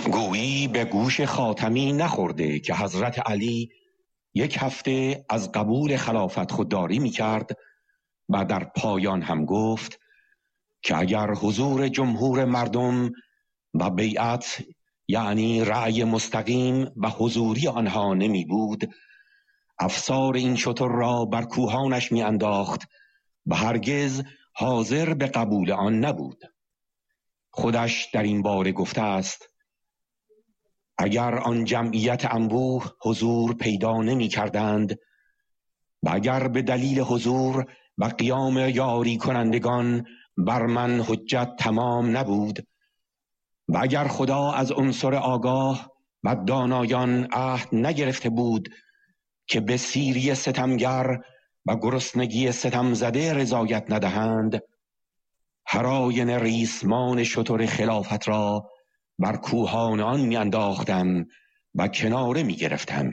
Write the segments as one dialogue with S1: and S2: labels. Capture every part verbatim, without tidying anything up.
S1: گویی به گوش خاتمی نخورده که حضرت علی یک هفته از قبول خلافت خودداری می کرد و در پایان هم گفت که اگر حضور جمهور مردم و بیعت یعنی رأی مستقیم و حضوری آنها نمی بود، افسار این شتر را بر کوهانش می انداخت و هرگز حاضر به قبول آن نبود. خودش در این باره گفته است: اگر آن جمعیت انبوه حضور پیدا نمی کردند و اگر به دلیل حضور و قیام یاری کنندگان بر من حجت تمام نبود و اگر خدا از عنصر آگاه و دانایان عهد نگرفته بود که به سیری ستمگر و گرسنگی ستم زده رضایت ندهند، هر آینه ریسمان شتر خلافت را بر کوهان آن می انداختم و کناره می گرفتم.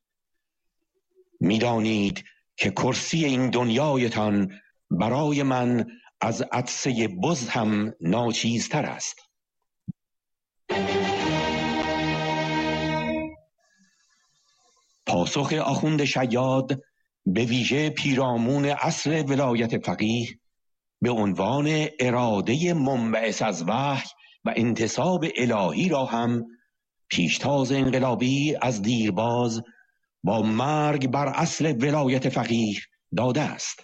S1: می دانید که کرسی این دنیایتان برای من از عطسه بز هم ناچیزتر است. پاسخ آخوند شیاد به ویژه پیرامون اصل ولایت فقیه به عنوان اراده منبعث از وحی و انتصاب الهی را هم پیشتاز انقلابی از دیرباز با مرگ بر اصل ولایت فقیه داده است.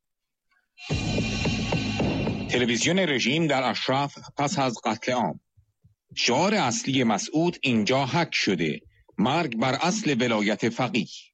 S2: تلویزیون رژیم در اشراف پس از قتل عام. شعار اصلی مسعود اینجا حک شده: مرگ بر اصل ولایت فقیه.